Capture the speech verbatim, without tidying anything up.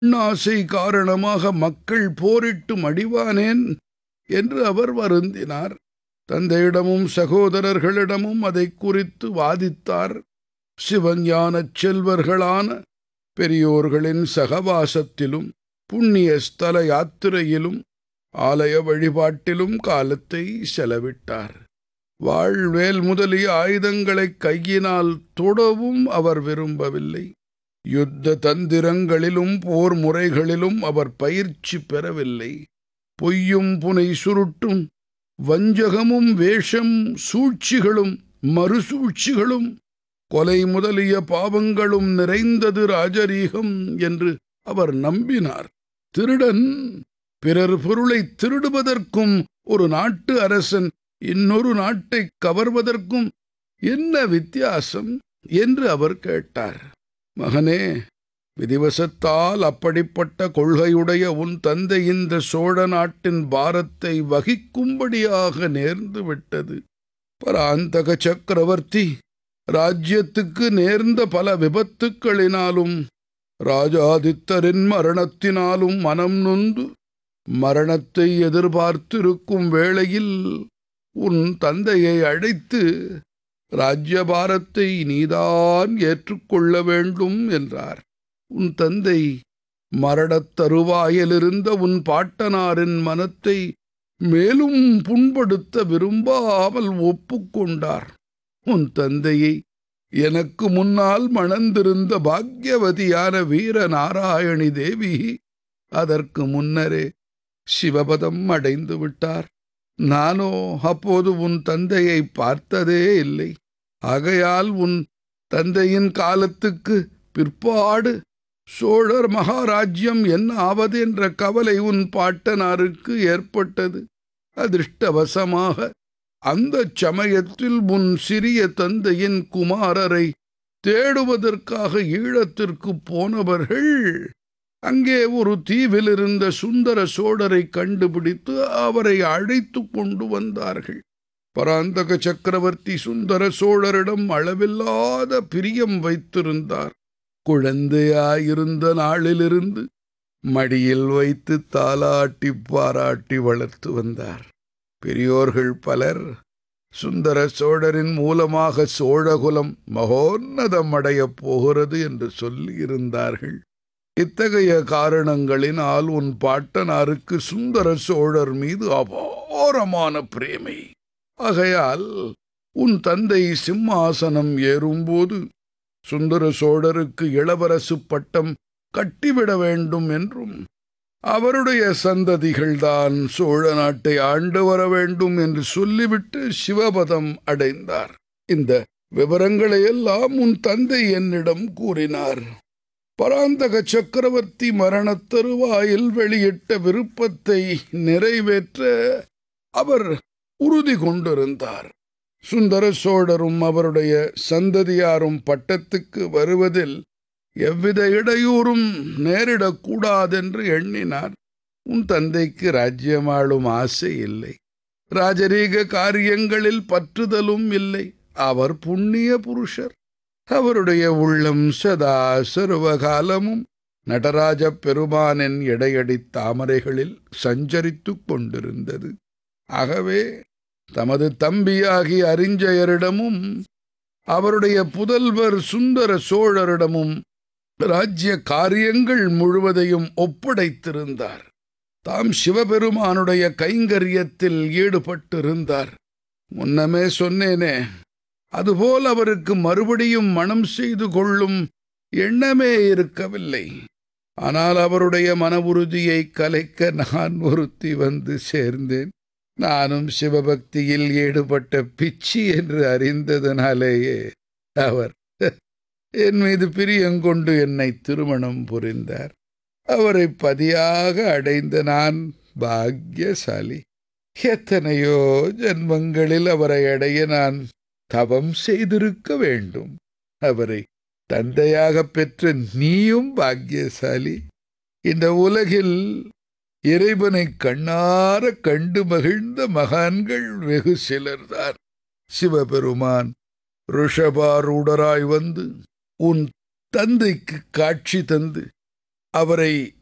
ஆசை காரணமாக மக்கள் போரிட்டு மடிவானேன் என்று அவர் வருந்தினார். தந்தையிடமும் சகோதரர்களிடமும் அதை குறித்து வாதித்தார். சிவஞானச் செல்வர்களான பெரியோர்களின் சகவாசத்திலும் புண்ணிய ஸ்தல யாத்திரையிலும் ஆலய வழிபாட்டிலும் காலத்தை செலவிட்டார். வாழ்வேல் முதலிய ஆயுதங்களை கையினால் தொடவும் அவர் விரும்பவில்லை. யுத்த தந்திரங்களிலும் போர் முறைகளிலும் அவர் பயிற்சி பெறவில்லை. பொய்யும் புனை சுருட்டும் வஞ்சகமும் வேஷம் சூழ்ச்சிகளும் மறுசூழ்ச்சிகளும் கொலை முதலிய பாவங்களும் நிறைந்தது ராஜரீகம் என்று அவர் நம்பினார். திருடன் பிறர் பொருளை திருடுவதற்கும் ஒரு நாட்டு அரசன் இன்னொரு நாட்டை கவர்வதற்கும் என்ன வித்தியாசம் என்று அவர் கேட்டார். மகனே, விதிவசத்தால் அப்படிப்பட்ட கொள்கையுடைய உன் தந்தை இந்த சோழ நாட்டின் பாரத்தை வகிக்கும்படியாக நேர்ந்து விட்டது. பராந்தக சக்கரவர்த்தி ராஜ்யத்துக்கு நேர்ந்த பல விபத்துக்களினாலும் ராஜாதித்தரின் மரணத்தினாலும் மனம் நொந்து மரணத்தை எதிர்பார்த்திருக்கும் வேளையில் உன் தந்தையை அழைத்து ராஜ்யபாரத்தை நீதான் ஏற்றுக்கொள்ள வேண்டும் என்றார். உன் தந்தை மரணத் தருவாயிலிருந்த உன் பாட்டனாரின் மனத்தை மேலும் புண்படுத்த விரும்பாமல் ஒப்புக்கொண்டார். உன் தந்தையை எனக்கு முன்னால் மணந்திருந்த பாக்யவதியான வீர நாராயணி தேவி அதற்கு முன்னரே சிவபதம் அடைந்து விட்டார். நானோ அப்போது உன் தந்தையை பார்த்ததே இல்லை. ஆகையால் உன் தந்தையின் காலத்துக்கு பிற்பாடு சோழர் மகாராஜ்யம் என்ன ஆவது என்ற கவலை உன் பாட்டனாருக்கு ஏற்பட்டது. அதிர்ஷ்டவசமாக அந்த சமயத்தில் உன் சிறிய தந்தையின் குமாரரை தேடுவதற்காக ஈழத்திற்கு போனவர்கள் அங்கே ஒரு தீவில் இருந்த சுந்தர சோழரை கண்டுபிடித்து அவரை அழைத்து கொண்டு வந்தார்கள். பராந்தக சக்கரவர்த்தி சுந்தர சோழரிடம் அளவில்லாத பிரியம் வைத்திருந்தார். குழந்தையாயிருந்த நாளிலிருந்து மடியில் வைத்து தாலாட்டி பாராட்டி வளர்த்து வந்தார். பெரியோர்கள் பலர் சுந்தர சோழரின் மூலமாக சோழகுலம் மகோன்னதம் அடையப் போகிறது என்று சொல்லியிருந்தார்கள். இத்தகைய காரணங்களினால் உன் பாட்டனாருக்கு சுந்தர சோழர் மீது அபாரமான பிரேமை. ஆகையால் உன் தந்தை சிம்மாசனம் ஏறும்போது சுந்தர சோழருக்கு இளவரசு பட்டம் கட்டிவிட வேண்டும் என்றும் அவருடைய சந்ததிகள்தான் சோழ நாட்டை ஆண்டு வர வேண்டும் என்று சொல்லிவிட்டு சிவபதம் அடைந்தார். இந்த விவரங்களையெல்லாம் உன் தந்தை என்னிடம் கூறினார். பராந்தக சக்கரவர்த்தி மரணத் தருவாயில் வெளியிட்ட விருப்பத்தை நிறைவேற்ற அவர் உறுதி கொண்டிருந்தார். சுந்தர சோழரும் அவருடைய சந்ததியாரும் பட்டத்துக்கு வருவதில் எவ்வித இடையூறும் நேரிடக்கூடாதென்று எண்ணினார். உன் தந்தைக்கு ராஜ்யமாளும் ஆசை இல்லை. ராஜரீக காரியங்களில் பற்றுதலும் இல்லை. அவர் புண்ணிய புருஷர். அவருடைய உள்ளம் சதா சர்வகாலமும் நடராஜ பெருமானின் இடையடி தாமரைகளில் சஞ்சரித்துக் கொண்டிருந்தது. ஆகவே தமது தம்பியாகி அரிஞ்சயரிடமும் அவருடைய புதல்வர் சுந்தர சோழரிடமும் ராஜ்ய காரியங்கள் முழுவதையும் ஒப்படைத்திருந்தார். தாம் சிவபெருமானுடைய கைங்கரியத்தில் ஈடுபட்டிருந்தார். முன்னமே சொன்னேனே, அதுபோல் அவருக்கு மறுபடியும் மனம் செய்து கொள்ளும் எண்ணமே இருக்கவில்லை. ஆனால் அவருடைய மன உறுதியை கலைக்க நான் ஒருத்தி வந்து சேர்ந்தேன். நானும் சிவபக்தியில் ஈடுபட்ட பிச்சி என்று அறிந்ததனாலேயே அவர் என் மீது பிரியங்கொண்டு என்னை திருமணம் புரிந்தார். அவரை பதியாக அடைந்த நான் பாக்யசாலி. எத்தனையோ ஜன்மங்களில் அவரை அடைய நான் தவம் செய்திருக்க வேண்டும். அவரை தந்தையாக பெற்ற நீயும் பாக்யசாலி. இந்த உலகில் இறைவனை கண்ணார கண்டு மகிழ்ந்த மகான்கள் வெகு சிலர்தான். சிவபெருமான் ரிஷபாரூடராய் வந்து உன் தந்தைக்கு காட்சி தந்து அவரை